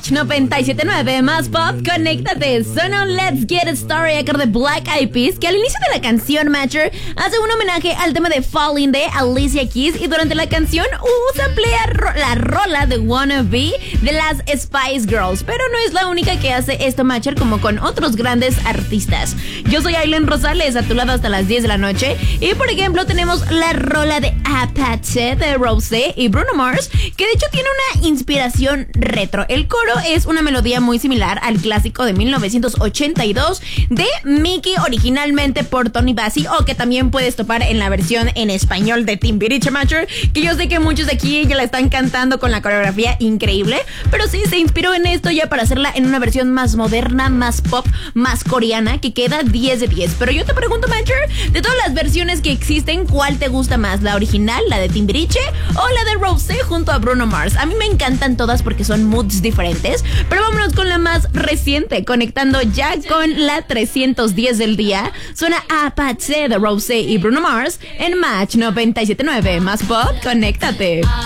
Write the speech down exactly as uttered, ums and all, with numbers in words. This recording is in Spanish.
Match noventa y siete punto nueve más pop, conéctate. Sonó Let's Get It Started de Black Eyed Peas, que al inicio de la canción Matcher hace un homenaje al tema de Falling de Alicia Keys, y durante la canción uh, samplea ro- la rola de Wanna Be de las Spice Girls. Pero no es la única que hace esto Matcher, como con otros grandes artistas. Yo soy Aileen Rosales, a tu lado hasta las diez de la noche, y por ejemplo tenemos la rola de Apache de Rosé y Bruno Mars, que de hecho tiene una inspiración retro. El coro es una melodía muy similar al clásico de mil novecientos ochenta y dos de Mickey, originalmente por Tony Bassi, o que también puedes topar en la versión en español de Timbiriche Matcher, que yo sé que muchos de aquí ya la están cantando con la coreografía increíble, pero sí se inspiró en esto ya para hacerla en una versión más moderna, más pop, más coreana, que queda diez de diez. Pero yo te pregunto, Matcher, de todas las versiones que existen, ¿cuál te gusta más? ¿La original, la de Timbiriche, o la de Rosé junto a Bruno Mars? A mí me encantan todas porque son moods diferentes, pero vámonos con la más reciente, conectando ya con la trescientos diez del día. Suena Apache de Rosé y Bruno Mars en Match noventa y siete punto nueve más pop, conéctate.